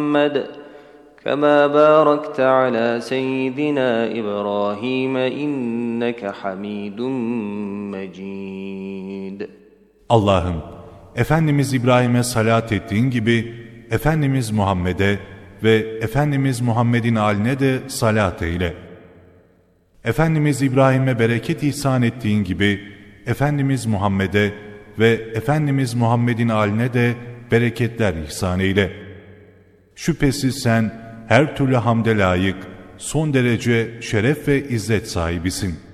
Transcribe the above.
محمد كما باركت على سيدنا إبراهيم إنك حميد مجيد. Allah'ım, Efendimiz İbrahim'e salat ettiğin gibi Efendimiz Muhammed'e ve Efendimiz Muhammed'in âline de salat eyle. Efendimiz İbrahim'e bereket ihsan ettiğin gibi Efendimiz Muhammed'e ve Efendimiz Muhammed'in âline de bereketler ihsan eyle. Şüphesiz sen her türlü hamde layık, son derece şeref ve izzet sahibisin.